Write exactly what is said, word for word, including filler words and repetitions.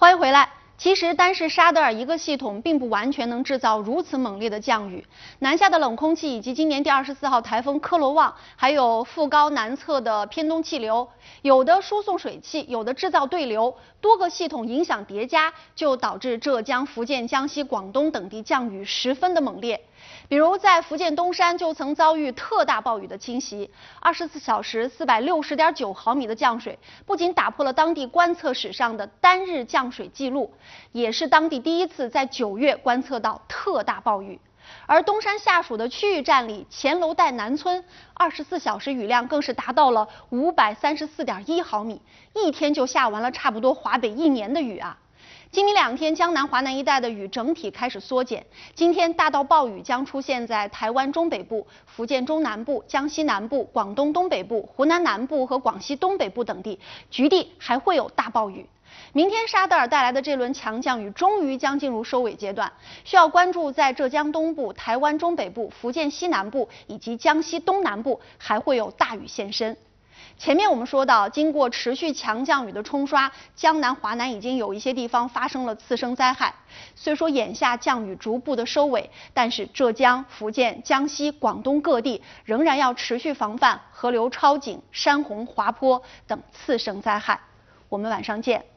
欢迎回来。其实单是沙德尔一个系统，并不完全能制造如此猛烈的降雨。南下的冷空气以及今年第二十四号台风科罗旺，还有副高南侧的偏东气流，有的输送水汽，有的制造对流，多个系统影响叠加，就导致浙江、福建、江西、广东等地降雨十分的猛烈。比如在福建东山就曾遭遇特大暴雨的侵袭，二十四小时四百六十点九毫米的降水，不仅打破了当地观测史上的单日降水记录，也是当地第一次在九月观测到特大暴雨。而东山下属的区域站里前楼带南村，二十四小时雨量更是达到了五百三十四点一毫米，一天就下完了差不多华北一年的雨啊！今明两天，江南、华南一带的雨整体开始缩减。今天大到暴雨将出现在台湾中北部、福建中南部、江西南部、广东东北部、湖南南部和广西东北部等地，局地还会有大暴雨。明天沙德尔带来的这轮强降雨终于将进入收尾阶段，需要关注在浙江东部、台湾中北部、福建西南部以及江西东南部还会有大雨现身。前面我们说到，经过持续强降雨的冲刷，江南、华南已经有一些地方发生了次生灾害。虽说眼下降雨逐步的收尾，但是浙江、福建、江西、广东各地仍然要持续防范河流超警、山洪滑坡等次生灾害。我们晚上见。